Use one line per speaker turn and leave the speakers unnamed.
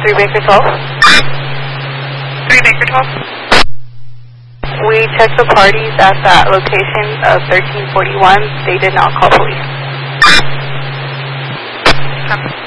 3 Baker 12.
3 Baker 12.
We checked the parties at that location of 1341. They did not call police.
Okay.